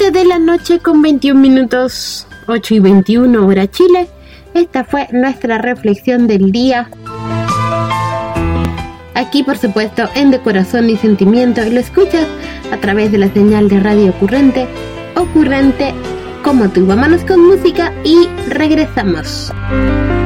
7 de la noche con 21 minutos, 8 y 21 hora Chile. Esta fue nuestra reflexión del día. Aquí, por supuesto, en De Corazón y Sentimiento, y lo escuchas a través de la señal de radio Ocurrente como tú. Vámonos con música y regresamos.